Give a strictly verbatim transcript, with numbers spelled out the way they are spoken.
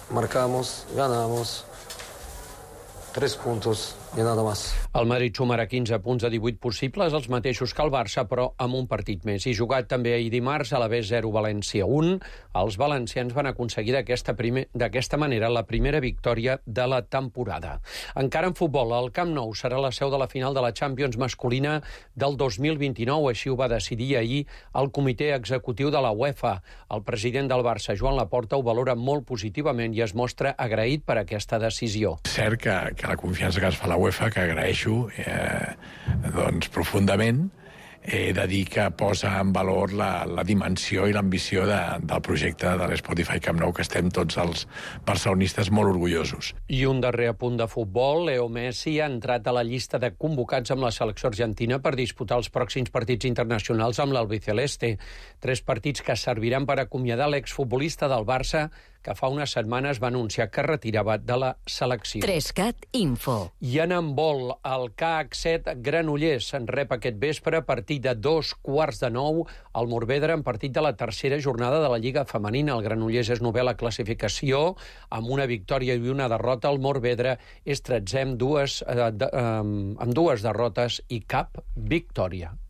marcamos, ganamos. Tres puntos i nada más. El Madrid sumarà quinze punts de divuit possibles, els mateixos que el Barça, però amb un partit més. I jugat també ahir dimarts a la B zero València un, els valencians van aconseguir d'aquesta primer, d'aquesta manera la primera victòria de la temporada. Encara en futbol, el Camp Nou serà la seu de la final de la Champions masculina del dos mil vint-i-nou, així ho va decidir ahir el comitè executiu de la UEFA. El president del Barça, Joan Laporta, ho valora molt positivament i es mostra agraït per aquesta decisió. Cert que, que la confiança que es fa a la UEFA, que agraeixo eh, doncs, profundament, he de dir que posa en valor la, la dimensió i l'ambició de, del projecte de l'Spotify Camp Nou, que estem tots els barcelonistes molt orgullosos. I un darrer apunt de futbol, Leo Messi ha entrat a la llista de convocats amb la selecció argentina per disputar els pròxims partits internacionals amb l'Albiceleste. Tres partits que serviran per acomiadar l'exfutbolista del Barça, que fa unes setmanes va anunciar que retirava de la selecció. Trescat Info. I en handbol, el K H set Granollers en rep aquest vespre a partir de dos quarts de nou al Morvedre en partit de la tercera jornada de la Lliga Femenina. El Granollers és novè a la classificació, amb una victòria i una derrota. El Morvedre és tretzè amb dues, eh, de, eh, amb dues derrotes i cap victòria.